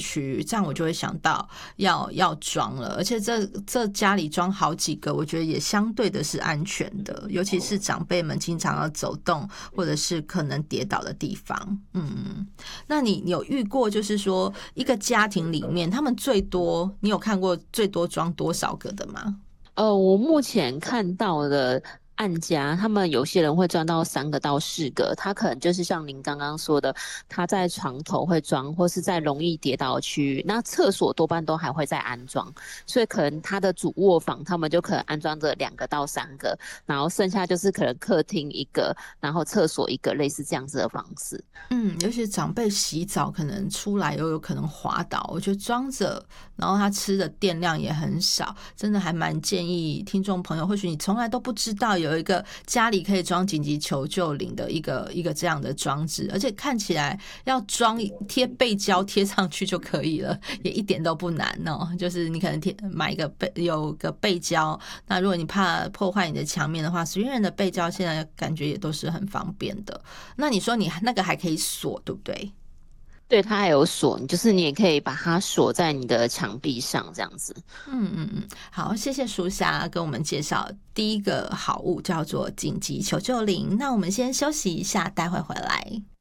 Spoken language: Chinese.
区，这样我就会想到要装了，而且这家里装好几个，我觉得也相对的是安全的，尤其是长辈们经常要走动或者是可能跌倒的地方。那你有遇过就是说一个家庭里面他们最多，你有看过最多装多少个的吗？ 我目前看到的案家，他们有些人会装到3个到4个，他可能就是像您刚刚说的，他在床头会装，或是在容易跌倒的区域。那厕所多半都还会再安装，所以可能他的主卧房，他们就可能安装着2个到3个，然后剩下就是可能客厅一个，然后厕所一个，类似这样子的方式。 尤其长辈洗澡可能出来又有可能滑倒，我觉得装着，然后他吃的电量也很少，真的还蛮建议听众朋友，或许你从来都不知道有一个家里可以装紧急求救铃的一个这样的装置，而且看起来要装贴背胶贴上去就可以了，也一点都不难哦。就是你可能买有个背胶，那如果你怕破坏你的墙面的话，随缘的背胶现在感觉也都是很方便的。那你说你那个还可以锁，对不对？ 对，它还有锁，就是你也可以把它锁在你的墙壁上，这样子。 好，谢谢淑霞跟我们介绍第一个好物叫做紧急求救铃。那我们先休息一下，待会回来。